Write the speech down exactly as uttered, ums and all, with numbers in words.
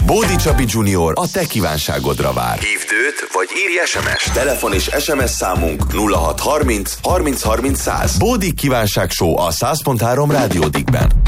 Bódi Csabi junior a te kívánságodra vár. Hívd őt, vagy írj es em es. Telefon és es em es számunk nulla hat harminc harminc harminc száz. Bódi kívánság show a száz pont három Rádió Digben.